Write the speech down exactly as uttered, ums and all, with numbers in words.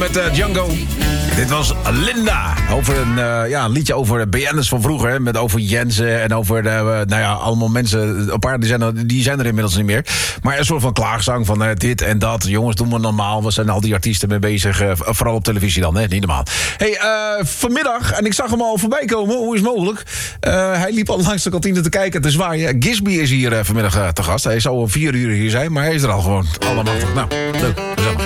Met uh, Django. Dit was Linda. Over een, uh, ja, een liedje over B N'ers van vroeger. Hè, met over Jensen en over uh, nou ja, allemaal mensen. Een paar die zijn, er, die zijn er inmiddels niet meer. Maar een soort van klaagzang van uh, dit en dat. Jongens, doen we normaal. We zijn al die artiesten mee bezig. Uh, vooral op televisie dan, hè? Niet normaal. Hey, uh, vanmiddag, en ik zag hem al voorbij komen. Hoe is het mogelijk? Uh, hij liep al langs de kantine te kijken, te zwaaien. Gisby is hier uh, vanmiddag uh, te gast. Hij zou om vier uur hier zijn, maar hij is er al gewoon allemaal. Nou, leuk.